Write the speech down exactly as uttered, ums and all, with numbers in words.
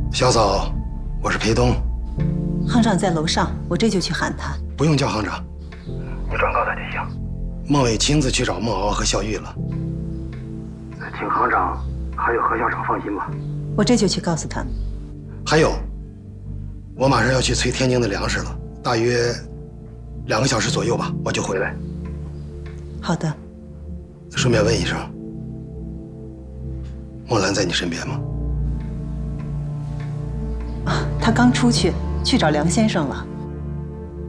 小嫂，我是裴东。 行长在楼上，我这就去喊他。 不用叫行长，你转告他就行。孟伟亲自去找孟敖和小玉了。请行长还有何校长放心吧。 我这就去告诉他们。 还有，我马上要去催天津的粮食了，大约两个小时左右吧，我就回来。 好的。 顺便问一声，莫兰在你身边吗？ 啊，他刚出去，去找梁先生了。